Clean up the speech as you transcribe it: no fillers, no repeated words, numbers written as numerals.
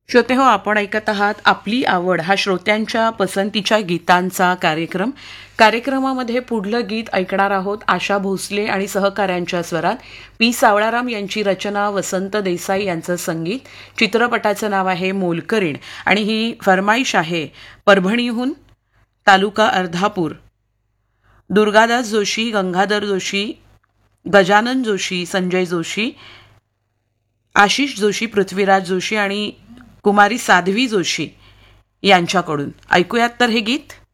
श्रोतेहो, आपण ऐकत आहात आपली आवड हा श्रोत्यांच्या पसंतीच्या गीतांचा कार्यक्रमामध्ये पुढलं गीत ऐकणार आहोत आशा भोसले आणि सहकाऱ्यांच्या स्वरात. पी सावळाराम यांची रचना, वसंत देसाई यांचं संगीत. चित्रपटाचं नाव आहे मोलकरीण आणि ही फरमाईश आहे परभणीहून, तालुका अर्धापूर. दुर्गादास जोशी, गंगाधर जोशी, गजानन जोशी, संजय जोशी, आशिष जोशी, पृथ्वीराज जोशी आणि कुमारी साध्वी जोशी यांच्याकडून. ऐकूयात तर हे गीत.